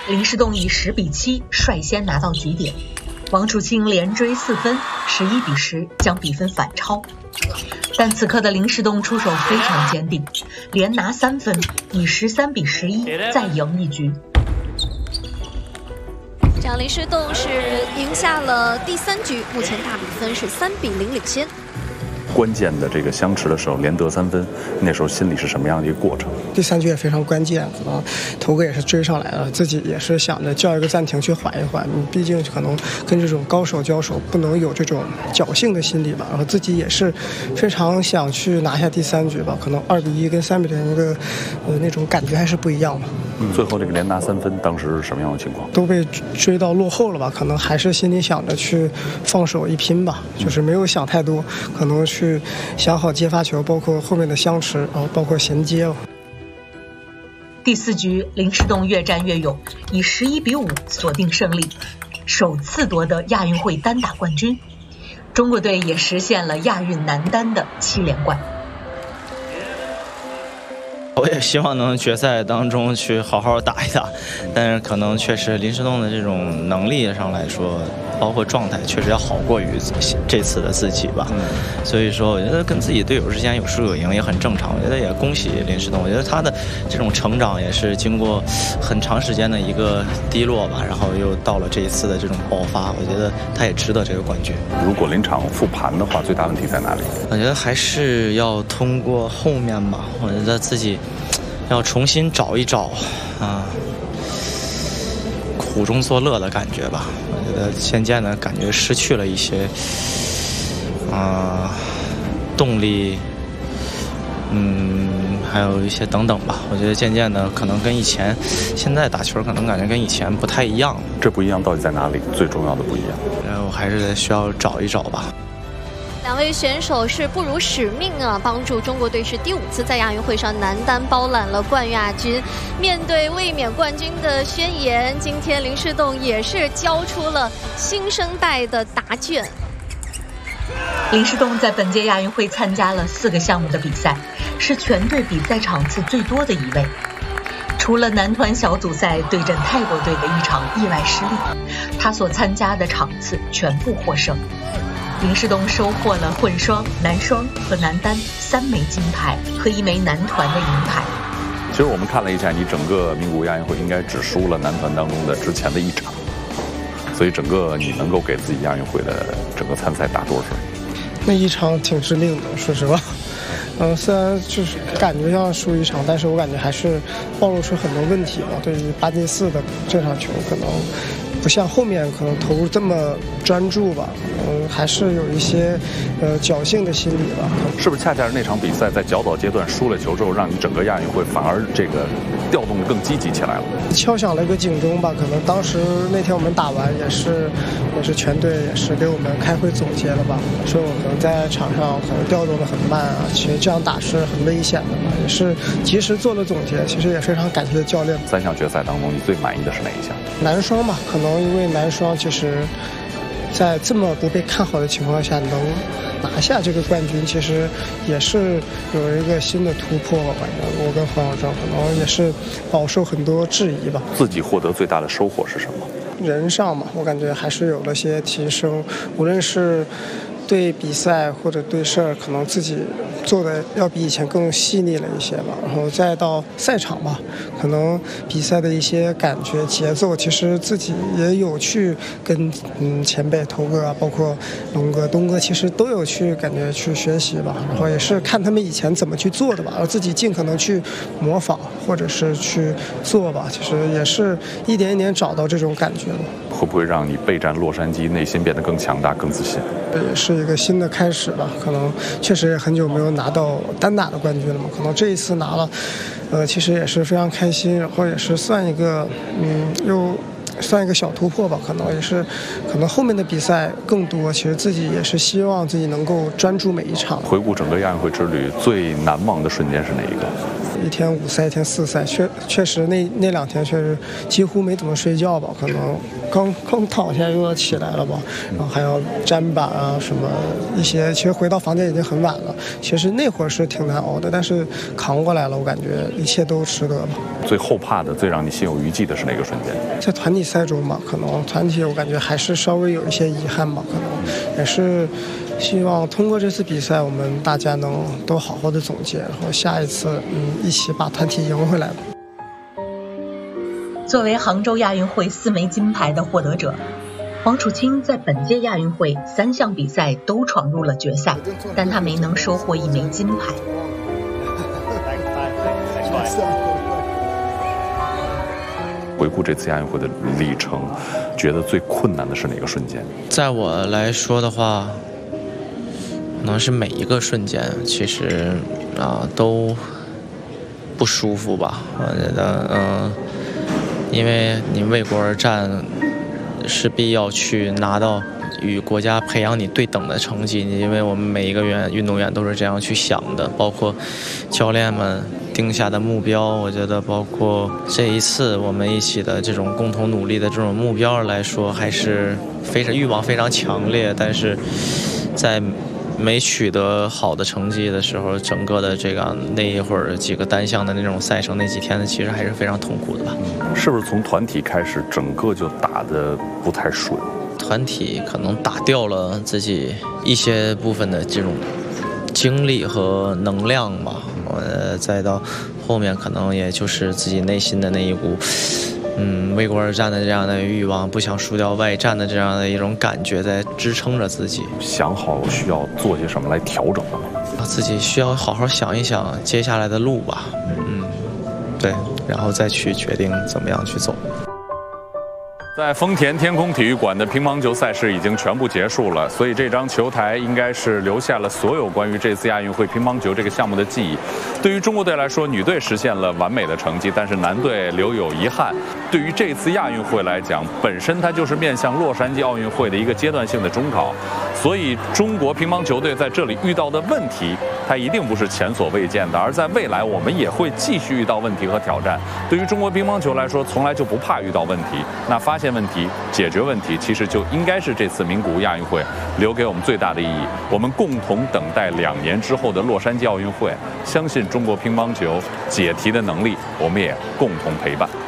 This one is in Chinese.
林诗栋以10-7率先拿到极点，王楚钦连追4分，11比10将比分反超。但此刻的林诗栋出手非常坚定，连拿3分，以13比11再赢一局。 这样林诗栋是赢下了第3局，目前大比分是3比0领先。 关键的这个相持的时候连得3分，那时候心里是什么样的一个过程？ 第3局也非常关键，可能头哥也是追上来了，自己也是想着叫一个暂停去缓一缓，毕竟可能跟这种高手交手不能有这种侥幸的心理吧。然后自己也是非常想去拿下第3局吧，可能2比1跟3比0的那种感觉还是不一样吧。 最后这个连拿3分，当时是什么样的情况？ 都被追到落后了吧，可能还是心里想着去放手一拼吧，就是没有想太多，可能去想好接发球，包括后面的相持，然后包括衔接。 第4局，林诗栋越战越勇，以11比5锁定胜利，首次夺得亚运会单打冠军。中国队也实现了亚运男单的7连冠。 我也希望能决赛当中去好好打一打，但是可能确实林诗栋的这种能力上来说，包括状态确实要好过于这次的自己吧。所以说我觉得跟自己队友之间有输有赢也很正常，我觉得也恭喜林诗栋，我觉得他的这种成长也是经过很长时间的一个低落吧，然后又到了这一次的这种爆发，我觉得他也值得这个冠军。 如果临场复盘的话，最大问题在哪里？ 我觉得还是要通过后面吧，我觉得自己要重新找一找苦中作乐的感觉吧。我觉得渐渐的感觉失去了一些动力，还有一些等等吧。我觉得渐渐的可能跟以前，现在打球可能感觉跟以前不太一样。 这不一样到底在哪里？最重要的不一样， 我还是需要找一找吧。 2位选手是不辱使命啊，帮助中国队是第5次在亚运会上男单包揽了冠亚军。面对卫冕冠军的宣言，今天林诗栋也是交出了新生代的答卷。 林诗栋在本届亚运会参加了4个项目的比赛，是全队比赛场次最多的一位。除了男团小组赛对阵泰国队的一场意外失利，他所参加的场次全部获胜。林诗栋收获了混双、男双和男单3枚金牌和1枚男团的银牌。 其实我们看了一下，你整个名古屋亚运会应该只输了男团当中的之前的1场，所以整个你能够给自己亚运会的整个参赛打多少分？ 那1场挺致命的，说实话。虽然就是感觉像输1场，但是我感觉还是暴露出很多问题吧。对于8进4的这场球，可能不像后面可能投入这么专注吧，还是有一些侥幸的心理吧。 是不是恰恰是那场比赛在较早阶段输了球之后，让你整个亚运会反而这个调动更积极起来了？敲响了一个警钟吧。可能当时那天我们打完也是全队也是给我们开会总结了吧，说我们在场上可能调动的很慢啊，其实这样打是很危险的嘛，也是及时做了总结。其实也非常感谢教练。 3项决赛当中，你最满意的是哪一项？ 男双吧，可能因为男双其实在这么不被看好的情况下能拿下这个冠军，其实也是有一个新的突破吧。反正我跟黄晓正可能也是饱受很多质疑吧。 自己获得最大的收获是什么？ 人上嘛，我感觉还是有了些提升，无论是对比赛或者对事儿，可能自己做的要比以前更细腻了一些吧。然后再到赛场吧，可能比赛的一些感觉节奏，其实自己也有去跟前辈头哥啊，包括龙哥东哥，其实都有去感觉去学习吧。然后也是看他们以前怎么去做的吧，然后自己尽可能去模仿或者是去做吧。其实也是一点一点找到这种感觉了。 会不会让你备战洛杉矶内心变得更强大、更自信？ 也是一个新的开始吧。可能确实也很久没有拿到单打的冠军了嘛，可能这一次拿了，其实也是非常开心，然后也是算一个，又算一个小突破吧。可能也是，可能后面的比赛更多，其实自己也是希望自己能够专注每一场。 回顾整个亚运会之旅，最难忘的瞬间是哪一个？ 一天5赛，一天4赛，确实那2天确实几乎没怎么睡觉吧，可能刚躺下又要起来了吧，然后还要粘板啊什么一些，其实回到房间已经很晚了。其实那会儿是挺难熬的，但是扛过来了，我感觉一切都值得吧。 最后怕的、最让你心有余悸的是哪个瞬间？ 在团体赛中吧，可能团体我感觉还是稍微有一些遗憾吧，可能也是希望通过这次比赛，我们大家能都好好的总结，然后下一次一起把团体赢回来吧。 作为杭州亚运会4枚金牌的获得者，黄楚钦在本届亚运会3项比赛都闯入了决赛，但他没能收获1枚金牌。 回顾这次亚运会的历程，觉得最困难的是哪个瞬间？ 在我来说的话，可能是每一个瞬间，其实都不舒服吧。我觉得，因为你为国而战，势必要去拿到与国家培养你对等的成绩。因为我们每一个运动员都是这样去想的，包括教练们定下的目标，我觉得包括这一次我们一起的这种共同努力的这种目标来说，还是欲望非常强烈。但是在没取得好的成绩的时候，整个的那一会儿几个单项的那种赛程，那几天其实还是非常痛苦的吧。 是不是从团体开始，整个就打得不太顺？ 团体可能打掉了自己一些部分的这种精力和能量吧。再到后面可能也就是自己内心的那一股为国而战的这样的欲望，不想输掉外战的这样的一种感觉在支撑着自己。 想好需要做些什么来调整了吗？ 自己需要好好想一想接下来的路吧。对，然后再去决定怎么样去走。 在丰田天空体育馆的乒乓球赛事已经全部结束了，所以这张球台应该是留下了所有关于这次亚运会乒乓球这个项目的记忆。对于中国队来说，女队实现了完美的成绩，但是男队留有遗憾。对于这次亚运会来讲，本身它就是面向洛杉矶奥运会的一个阶段性的中考，所以中国乒乓球队在这里遇到的问题，它一定不是前所未见的，而在未来我们也会继续遇到问题和挑战。对于中国乒乓球来说，从来就不怕遇到问题，那发现问题、解决问题，其实就应该是这次名古屋亚运会留给我们最大的意义。我们共同等待2年之后的洛杉矶奥运会，相信中国乒乓球解题的能力，我们也共同陪伴。